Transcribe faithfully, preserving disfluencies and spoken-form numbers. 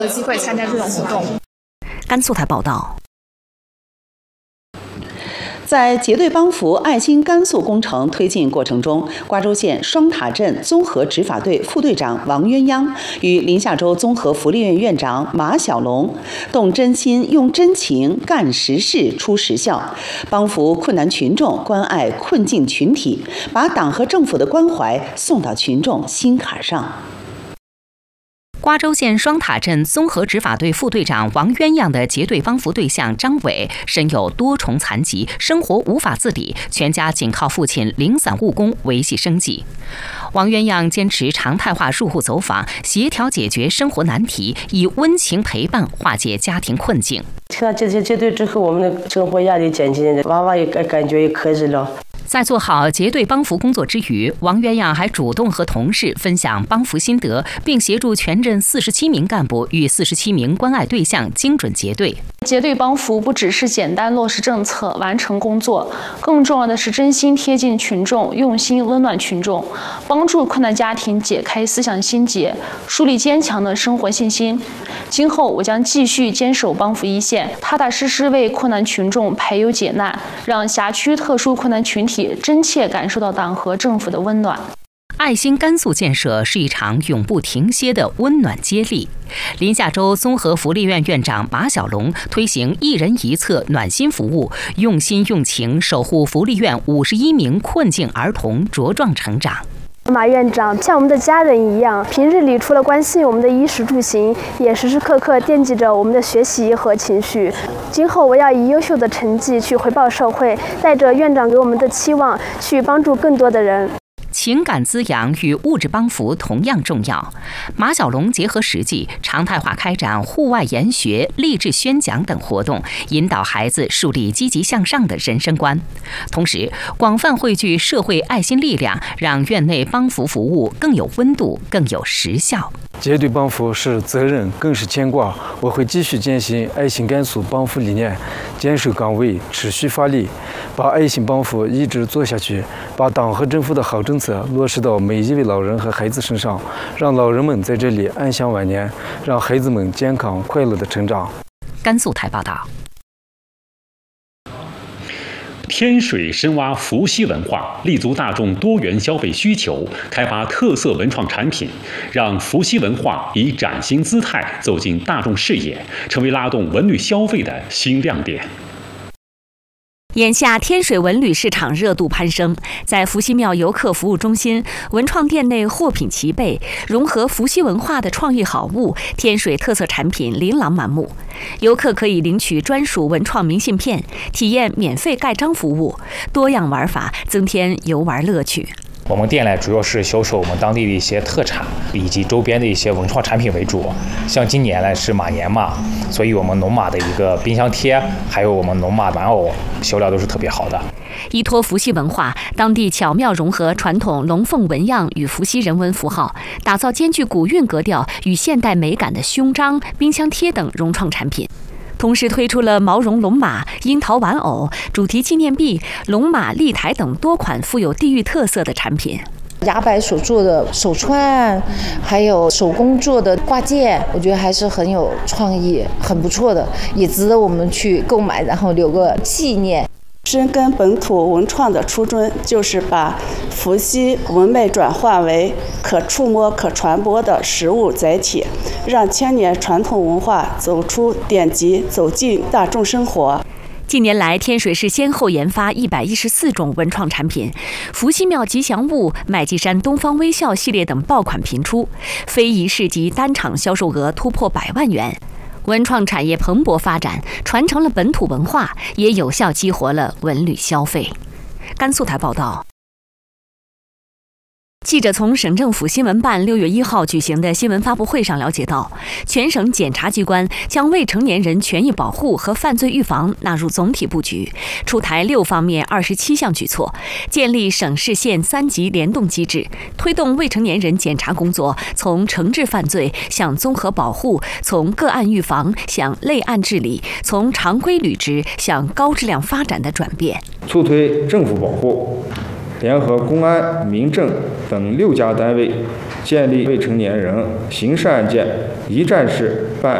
有机会参加这种活动。 甘肃台报道。 在结对帮扶爱心甘肃工程推进过程中，瓜州县双塔镇综合执法队副队长王鸳鸯与临夏州综合福利院院长马小龙动真心、用真情干实事、出实效，帮扶困难群众，关爱困境群体，把党和政府的关怀送到群众心坎上。 瓜州县双塔镇综合执法队副队长王鸳鸯的结对帮扶对象张伟身有多重残疾，生活无法自理，全家仅靠父亲零散务工维系生计。王鸳鸯坚持常态化入户走访，协调解决生活难题，以温情陪伴化解家庭困境。 听到这些结对之后，我们的生活压力减轻，娃娃也感觉也可以了。 在做好结对帮扶工作之余，王鸳鸯还主动和同事分享帮扶心得，并协助全镇四十七名干部与四十七名关爱对象精准结对。 结对帮扶不只是简单落实政策、完成工作，更重要的是真心贴近群众，用心温暖群众，帮助困难家庭解开思想心结，树立坚强的生活信心。今后我将继续坚守帮扶一线，踏踏实实为困难群众排忧解难，让辖区特殊困难群体真切感受到党和政府的温暖。 爱心甘肃建设是一场永不停歇的温暖接力。临夏州综合福利院院长马小龙推行一人一策暖心服务，用心用情守护福利院五十一名困境儿童茁壮成长。 马院长像我们的家人一样，平日里除了关心我们的衣食住行，也时时刻刻惦记着我们的学习和情绪。今后我要以优秀的成绩去回报社会，带着院长给我们的期望，去帮助更多的人。 情感滋养与物质帮扶同样重要。马小龙结合实际，常态化开展户外研学、励志宣讲等活动，引导孩子树立积极向上的人生观。同时，广泛汇聚社会爱心力量，让院内帮扶服务更有温度、更有实效。 结对帮扶是责任，更是牵挂。我会继续践行爱心甘肃帮扶理念，坚守岗位，持续发力，把爱心帮扶一直做下去，把党和政府的好政策落实到每一位老人和孩子身上，让老人们在这里安享晚年，让孩子们健康快乐的成长。 甘肃台报道。 天水深挖伏羲文化，立足大众多元消费需求，开发特色文创产品，让伏羲文化以崭新姿态走进大众视野，成为拉动文旅消费的新亮点。 眼下天水文旅市场热度攀升，在伏羲庙游客服务中心，文创店内货品齐备，融合伏羲文化的创意好物，天水特色产品琳琅满目。游客可以领取专属文创明信片，体验免费盖章服务，多样玩法增添游玩乐趣。 我们店呢主要是销售我们当地的一些特产以及周边的一些文创产品为主。像今年呢是马年嘛，所以我们龙马的一个冰箱贴，还有我们龙马玩偶销量都是特别好的。 依托伏羲文化，当地巧妙融合传统龙凤纹样与伏羲人文符号，打造兼具古韵格调与现代美感的胸章、冰箱贴等融创产品。同时推出了毛绒龙马、樱桃玩偶、主题纪念币、龙马立台等多款富有地域特色的产品。 牙白所做的手串，还有手工做的挂件，我觉得还是很有创意，很不错的，也值得我们去购买，然后留个纪念。 深耕本土文创的初衷，就是把伏羲文脉转化为可触摸、可传播的实物载体，让千年传统文化走出典籍，走进大众生活。 近年来，天水市先后研发一百一十四种文创产品，伏羲庙吉祥物、麦积山东方微笑系列等爆款频出，非遗市集单场销售额突破百万元。文创产业蓬勃发展，传承了本土文化，也有效激活了文旅消费。甘肃台报道。记者从省政府新闻办六月一号举行的新闻发布会上了解到，全省检察机关将未成年人权益保护和犯罪预防纳入总体布局，出台六方面二十七项举措，建立省市县三级联动机制，推动未成年人检察工作从惩治犯罪向综合保护，从个案预防向类案治理，从常规履职向高质量发展的转变， 促推政府保护。联合公安、民政等六家单位建立未成年人刑事案件一站式办案